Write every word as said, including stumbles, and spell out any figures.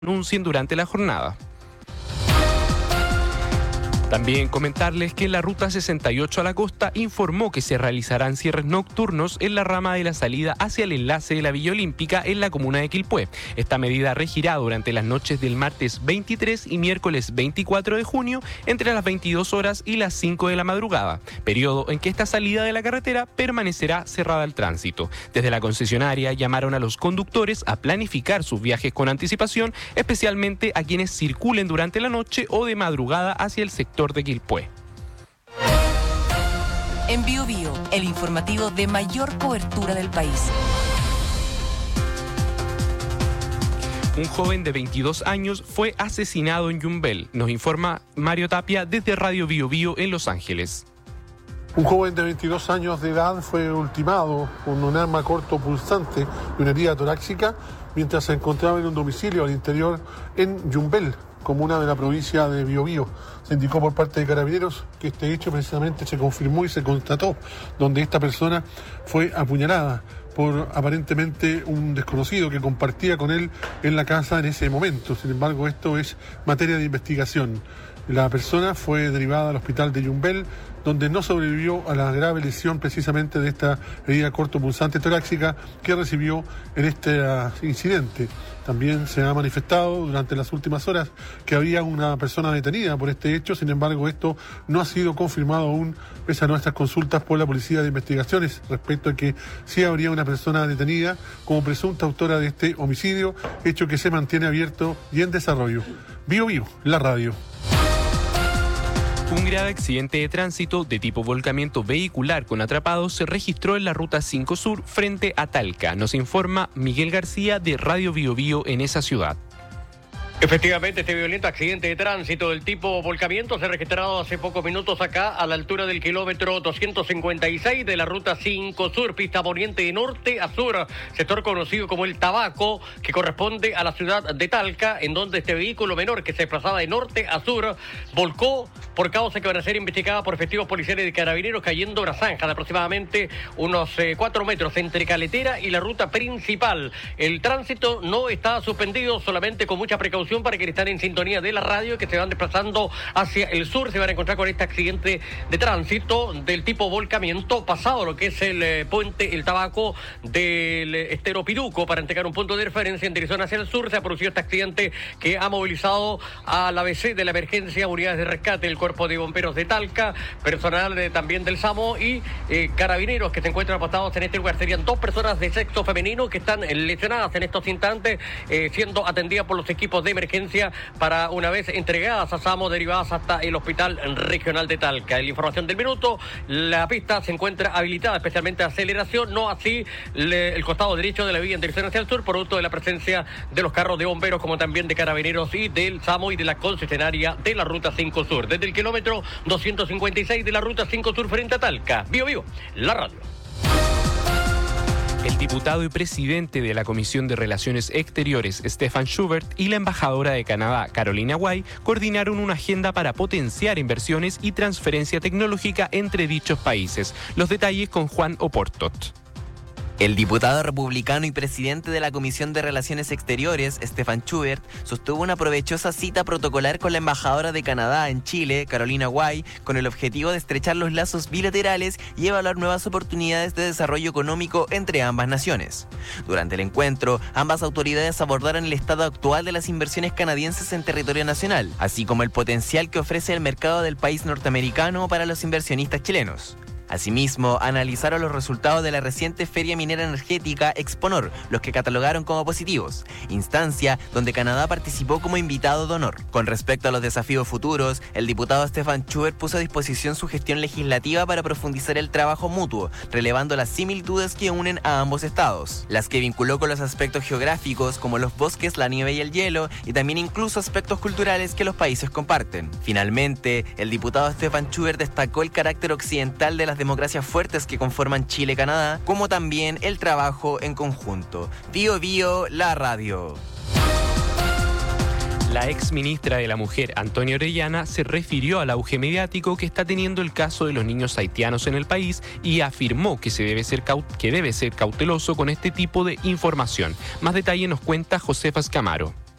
anuncien durante la jornada. También comentarles que la Ruta sesenta y ocho a la costa informó que se realizarán cierres nocturnos en la rama de la salida hacia el enlace de la Villa Olímpica en la comuna de Quilpué. Esta medida regirá durante las noches del martes veintitrés y miércoles veinticuatro de junio entre las veintidós horas y las cinco de la madrugada, periodo en que esta salida de la carretera permanecerá cerrada al tránsito. Desde la concesionaria llamaron a los conductores a planificar sus viajes con anticipación, especialmente a quienes circulen durante la noche o de madrugada hacia el sector de Quilpué. En Bio Bio, el informativo de mayor cobertura del país. Un joven de veintidós años fue asesinado en Yumbel, nos informa Mario Tapia desde Radio Bio Bio en Los Ángeles. Un joven de veintidós años de edad fue ultimado con un arma cortopunzante y una herida torácica mientras se encontraba en un domicilio al interior en Yumbel, comuna de la provincia de Biobío. Se indicó por parte de Carabineros que este hecho precisamente se confirmó y se constató, donde esta persona fue apuñalada por aparentemente un desconocido que compartía con él en la casa en ese momento. Sin embargo, esto es materia de investigación. La persona fue derivada al hospital de Yumbel, donde no sobrevivió a la grave lesión precisamente de esta herida cortopunzante torácica que recibió en este uh, incidente. También se ha manifestado durante las últimas horas que había una persona detenida por este hecho. Sin embargo, esto no ha sido confirmado aún, pese a nuestras consultas por la Policía de Investigaciones, respecto a que sí habría una persona detenida como presunta autora de este homicidio, hecho que se mantiene abierto y en desarrollo. Bio Bio, la radio. Un grave accidente de tránsito de tipo volcamiento vehicular con atrapados se registró en la Ruta cinco Sur frente a Talca. Nos informa Miguel García de Radio Bio Bio en esa ciudad. Efectivamente, este violento accidente de tránsito del tipo volcamiento se ha registrado hace pocos minutos acá a la altura del kilómetro doscientos cincuenta y seis de la Ruta cinco Sur, pista poniente de norte a sur, sector conocido como El Tabaco, que corresponde a la ciudad de Talca, en donde este vehículo menor que se desplazaba de norte a sur volcó por causa que van a ser investigada por efectivos policiales de Carabineros, cayendo una zanja de aproximadamente unos eh, cuatro metros entre Caletera y la ruta principal. El tránsito no está suspendido, solamente con mucha precaución para quienes están en sintonía de la radio, que se van desplazando hacia el sur, se van a encontrar con este accidente de tránsito del tipo volcamiento, pasado lo que es el eh, puente El Tabaco del eh, Estero Piruco, para entregar un punto de referencia en dirección hacia el sur. Se ha producido este accidente que ha movilizado a la A B C de la emergencia, unidades de rescate, el cuerpo de bomberos de Talca, personal de, también del SAMO y eh, Carabineros que se encuentran apostados en este lugar. Serían dos personas de sexo femenino que están lesionadas en estos instantes, eh, siendo atendidas por los equipos de emergencia para, una vez entregadas a SAMO, derivadas hasta el Hospital Regional de Talca. En la información del minuto, la pista se encuentra habilitada, especialmente aceleración, no así le, el costado derecho de la vía en dirección hacia el sur, producto de la presencia de los carros de bomberos, como también de Carabineros y del SAMO y de la concesionaria de la Ruta cinco Sur. Desde el kilómetro doscientos cincuenta y seis de la Ruta cinco Sur frente a Talca. Bio Bio, la radio. El diputado y presidente de la Comisión de Relaciones Exteriores, Stefan Schubert, y la embajadora de Canadá, Carolina Guay, coordinaron una agenda para potenciar inversiones y transferencia tecnológica entre dichos países. Los detalles con Juan Oportot. El diputado republicano y presidente de la Comisión de Relaciones Exteriores, Stefan Schubert, sostuvo una provechosa cita protocolar con la embajadora de Canadá en Chile, Carolina Guay, con el objetivo de estrechar los lazos bilaterales y evaluar nuevas oportunidades de desarrollo económico entre ambas naciones. Durante el encuentro, ambas autoridades abordaron el estado actual de las inversiones canadienses en territorio nacional, así como el potencial que ofrece el mercado del país norteamericano para los inversionistas chilenos. Asimismo, analizaron los resultados de la reciente Feria Minera Energética Exponor, los que catalogaron como positivos, instancia donde Canadá participó como invitado de honor. Con respecto a los desafíos futuros, el diputado Stefan Schubert puso a disposición su gestión legislativa para profundizar el trabajo mutuo, relevando las similitudes que unen a ambos estados, las que vinculó con los aspectos geográficos como los bosques, la nieve y el hielo, y también incluso aspectos culturales que los países comparten. Finalmente, el diputado Stefan Schubert destacó el carácter occidental de las democracias fuertes que conforman Chile y Canadá, como también el trabajo en conjunto. Bio Bio, la radio. La ex ministra de la Mujer, Antonia Orellana, se refirió al auge mediático que está teniendo el caso de los niños haitianos en el país y afirmó que, se debe ser caut- que debe ser cauteloso con este tipo de información. Más detalle nos cuenta Josefa Escamaro.